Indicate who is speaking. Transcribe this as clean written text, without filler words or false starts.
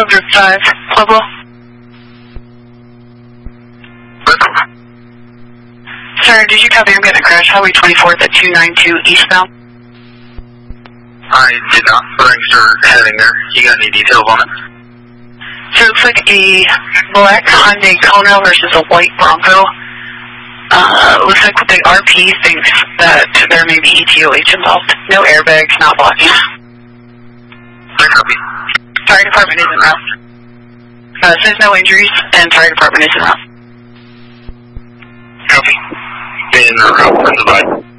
Speaker 1: Group 5, Pueblo. Sir, did you copy? I'm getting a crash. Highway 24th at 292 eastbound.
Speaker 2: I did not. Thanks for heading there. You got any details on it?
Speaker 1: So it looks like a black Hyundai Kona versus a white Bronco. Looks like the RP thinks that there may be ETOH involved. No airbags, not blocking.
Speaker 2: Copy.
Speaker 1: Fire department is en route. Says no injuries, and fire department is en route.
Speaker 2: Copy. In route, provide.